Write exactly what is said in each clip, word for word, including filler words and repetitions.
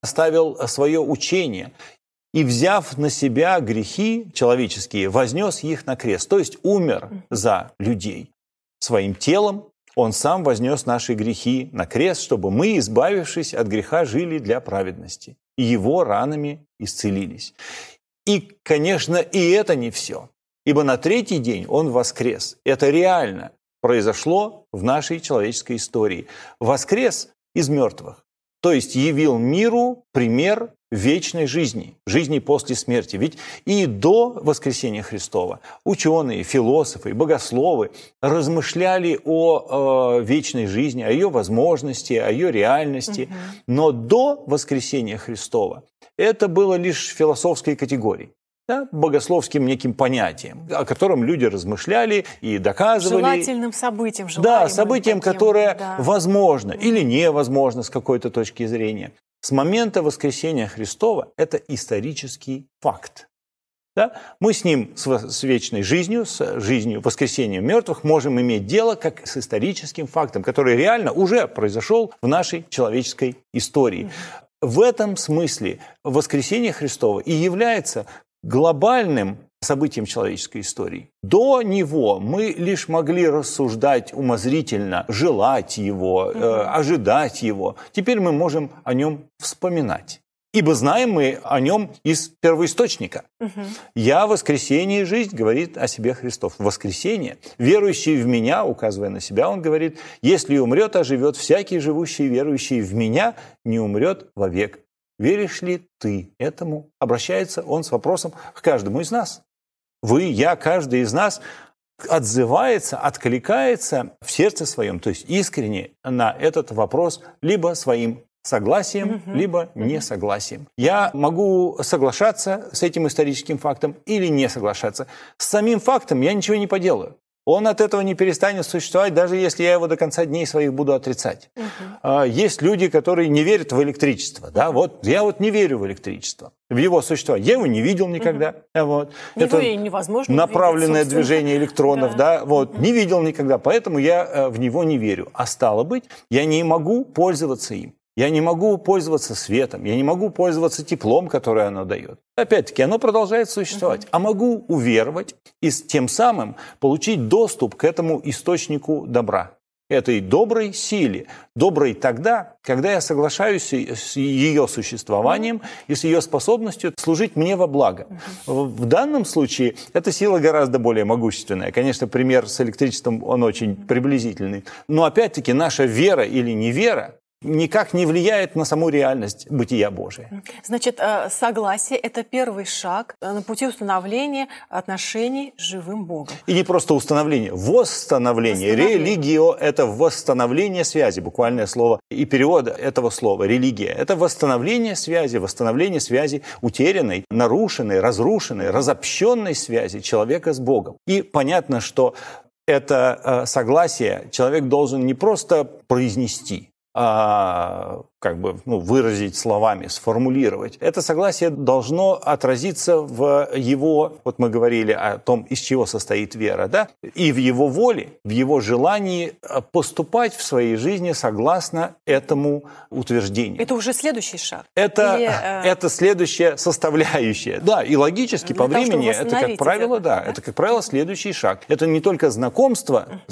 оставил свое учение и, взяв на себя грехи человеческие, вознес их на крест, то есть умер за людей. Своим телом Он сам вознес наши грехи на крест, чтобы мы, избавившись от греха, жили для праведности. И Его ранами исцелились. И, конечно, и это не все. Ибо на третий день Он воскрес. Это реально произошло в нашей человеческой истории. Воскрес из мертвых. То есть явил миру пример вечной жизни, жизни после смерти. Ведь и до воскресения Христова ученые, философы, богословы размышляли о э, вечной жизни, о ее возможности, о ее реальности. Угу. Но до воскресения Христова это было лишь философской категорией. Да, богословским неким понятием, о котором люди размышляли и доказывали. Желательным событием. Да, событием, таким, которое да. возможно или невозможно с какой-то точки зрения. С момента воскресения Христова это исторический факт. Да? Мы с ним, с вечной жизнью, с жизнью воскресения мертвых, можем иметь дело как с историческим фактом, который реально уже произошел в нашей человеческой истории. В этом смысле воскресение Христово и является глобальным событием человеческой истории. До него мы лишь могли рассуждать умозрительно, желать его, э, ожидать его. Теперь мы можем о нем вспоминать. Ибо знаем мы о нем из первоисточника. Угу. «Я воскресение и жизнь», говорит о себе Христос. Воскресение. «Верующий в меня», указывая на себя, он говорит, «если умрет, оживет, всякий живущий, верующий в меня, не умрет вовек». Веришь ли ты этому? Обращается он с вопросом к каждому из нас. Вы, я, каждый из нас отзывается, откликается в сердце своем, то есть искренне на этот вопрос либо своим согласием, угу. либо несогласием. Я могу соглашаться с этим историческим фактом или не соглашаться. С самим фактом я ничего не поделаю. Он от этого не перестанет существовать, даже если я его до конца дней своих буду отрицать. Uh-huh. Есть люди, которые не верят в электричество. Да? Вот, я вот не верю в электричество, в его существование. Я его не видел никогда. Uh-huh. Вот. Это невозможно направленное увидеть, движение электронов. Да. Да? Вот. Uh-huh. Не видел никогда, поэтому я в него не верю. А стало быть, я не могу пользоваться им. Я не могу пользоваться светом, я не могу пользоваться теплом, которое оно дает. Опять-таки, оно продолжает существовать. Uh-huh. А могу уверовать и тем самым получить доступ к этому источнику добра, этой доброй силе. Доброй тогда, когда я соглашаюсь с ее существованием uh-huh. и с ее способностью служить мне во благо. Uh-huh. В данном случае эта сила гораздо более могущественная. Конечно, пример с электричеством, он очень приблизительный. Но опять-таки, наша вера или невера никак не влияет на саму реальность бытия Божия. Значит, согласие – это первый шаг на пути установления отношений с живым Богом. И не просто установление, восстановление. восстановление. Религио – это восстановление связи, буквальное слово и перевод этого слова. Религия – это восстановление связи, восстановление связи утерянной, нарушенной, разрушенной, разобщенной связи человека с Богом. И понятно, что это согласие человек должен не просто произнести, а, как бы ну, выразить словами, сформулировать. Это согласие должно отразиться в его, вот мы говорили о том, из чего состоит вера, да, и в его воле, в его желании поступать в своей жизни согласно этому утверждению. Это уже следующий шаг? Это, Или, э... это следующая составляющая. Да, и логически по того, времени это, как правило, это, да, да, это, как правило, следующий шаг. Это не только знакомство uh-huh.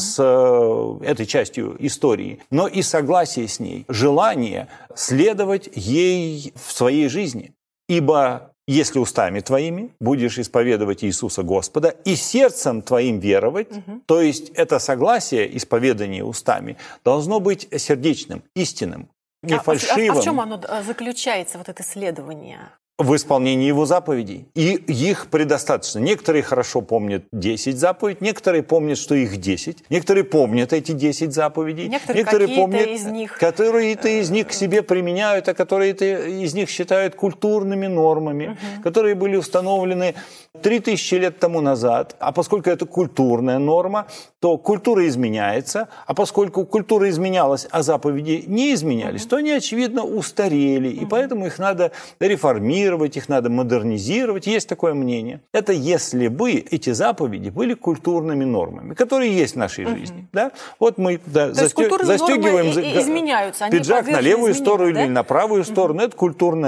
с этой частью истории, но и согласие с ней, желание следовать ей в своей жизни. Ибо если устами твоими будешь исповедовать Иисуса Господа и сердцем твоим веровать, угу. то есть это согласие, исповедание устами, должно быть сердечным, истинным, не а, фальшивым. А в чем оно заключается, вот это следование? В исполнении его заповедей. И их предостаточно. Некоторые хорошо помнят десять заповедей, некоторые помнят, что их десять, некоторые помнят эти десять заповедей, некоторые, некоторые помнят, из них... которые-то из них к себе применяют, а которые-то из них считают культурными нормами, угу. которые были установлены три тысячи лет тому назад. А поскольку это культурная норма, то культура изменяется, а поскольку культура изменялась, а заповеди не изменялись, угу. то они, очевидно, устарели, угу. и поэтому их надо реформировать, реформировать, их надо модернизировать. Есть такое мнение. Это если бы эти заповеди были культурными нормами, которые есть в нашей угу. жизни. Да? Вот мы да, застег... застегиваем изменяются, пиджак на левую изменения, сторону да? или на правую сторону. Угу. Это культурная